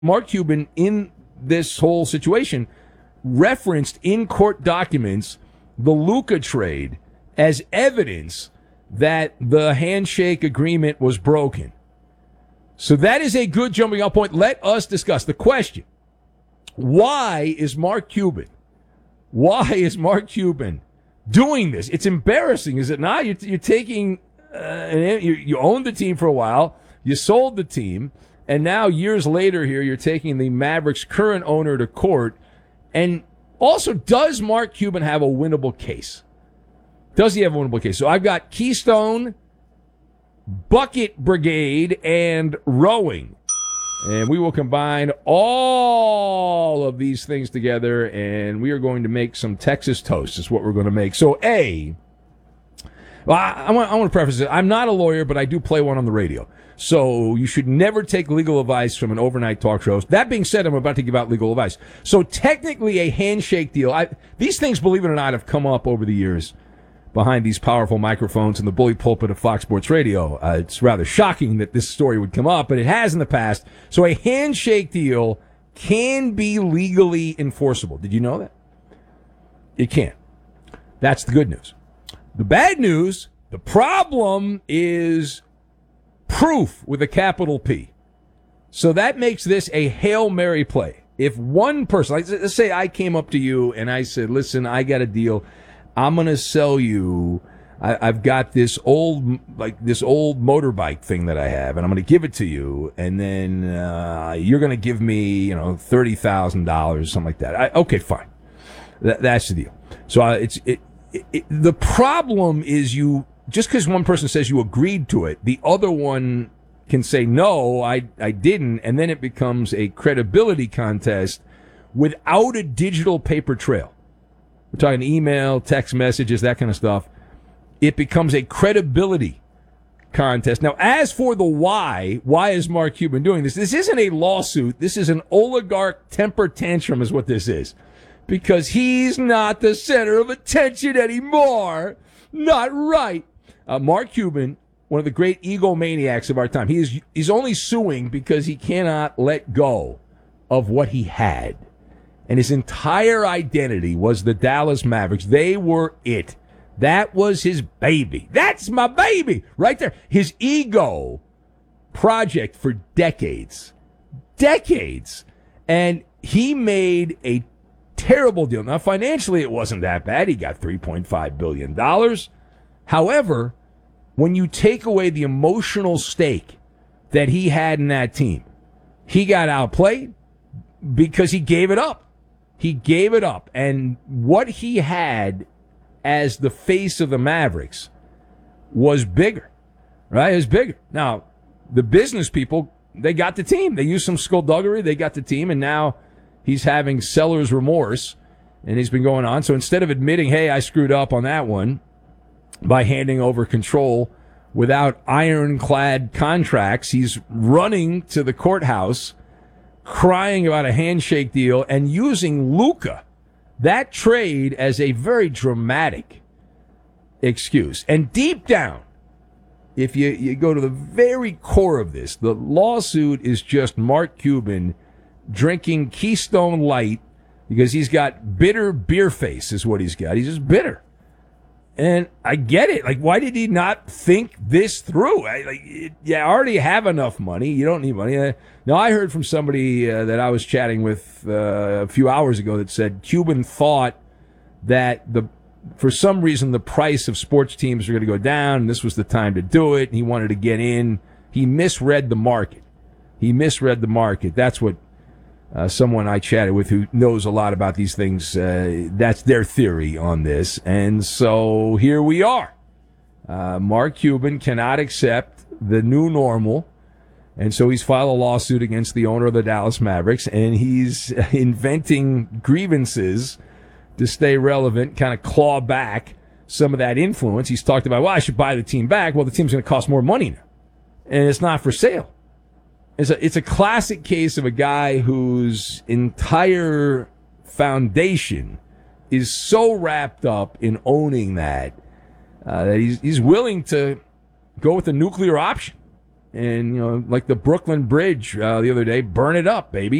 Mark Cuban, in this whole situation, referenced in court documents the Luka trade as evidence that the handshake agreement was broken. So that is a good jumping off point. Let us discuss the question. Why is Mark Cuban doing this? It's embarrassing, is it not? You're taking, you owned the team for a while, you sold the team, and now years later here, you're taking the Mavericks' current owner to court. And also, does Mark Cuban have a winnable case? Does he have a winnable case? So I've got Keystone, Bucket Brigade, and rowing. And we will combine all of these things together, and we are going to make some Texas toast is what we're going to make. So, I want to preface it. I'm not a lawyer, but I do play one on the radio. So you should never take legal advice from an overnight talk show. That being said, I'm about to give out legal advice. So technically a handshake deal. These things, believe it or not, have come up over the years behind these powerful microphones in the bully pulpit of Fox Sports Radio. It's rather shocking that this story would come up, but it has in the past. So a handshake deal can be legally enforceable. Did you know that? It can. That's the good news. The bad news, the problem is proof with a capital P. So that makes this a Hail Mary play. If one person, let's say I came up to you and I said, listen, I got a deal. I'm going to sell you. I've got this old motorbike thing that I have, and I'm going to give it to you, and then you're going to give me, $30,000, something like that. Okay, fine. That's the deal. So the problem is just because one person says you agreed to it, the other one can say, no, I didn't, and then it becomes a credibility contest without a digital paper trail. We're talking email, text messages, that kind of stuff. It becomes a credibility contest. Now, as for the why is Mark Cuban doing this? This isn't a lawsuit. This is an oligarch temper tantrum is what this is. Because he's not the center of attention anymore. Not right. Mark Cuban, one of the great egomaniacs of our time, he's only suing because he cannot let go of what he had. And his entire identity was the Dallas Mavericks. They were it. That was his baby. That's my baby. Right there. His ego project for decades. Decades. And he made a terrible deal. Now, financially, it wasn't that bad. He got $3.5 billion. However, when you take away the emotional stake that he had in that team, he got outplayed because he gave it up. He gave it up. And what he had as the face of the Mavericks was bigger, right? It was bigger. Now, the business people, they got the team. They used some skullduggery. They got the team, and now he's having seller's remorse, and he's been going on. So instead of admitting, hey, I screwed up on that one by handing over control without ironclad contracts, he's running to the courthouse crying about a handshake deal and using Luka, that trade, as a very dramatic excuse. And deep down, if you go to the very core of this, the lawsuit is just Mark Cuban drinking Keystone Light because he's got bitter beer face is what he's got. He's just bitter. And I get it. Like, why did he not think this through? You already have enough money. You don't need money. Now, I heard from somebody that I was chatting with a few hours ago that said Cuban thought that for some reason the price of sports teams were going to go down, and this was the time to do it, and he wanted to get in. He misread the market. That's what someone I chatted with who knows a lot about these things, that's their theory on this. And so here we are. Mark Cuban cannot accept the new normal, and so he's filed a lawsuit against the owner of the Dallas Mavericks, and he's inventing grievances to stay relevant, kind of claw back some of that influence. He's talked about, well, I should buy the team back. Well, the team's going to cost more money now, and it's not for sale. It's a classic case of a guy whose entire foundation is so wrapped up in owning that he's willing to go with the nuclear option. And, like the Brooklyn Bridge the other day, burn it up, baby.